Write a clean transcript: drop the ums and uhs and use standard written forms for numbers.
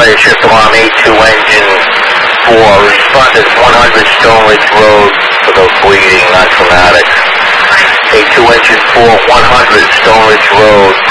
Fire shift alarm A2 engine 4. Respond at 100 Stone Ridge Road for those bleeding, not traumatic. A2 engine 4, 100 Stone Ridge Road.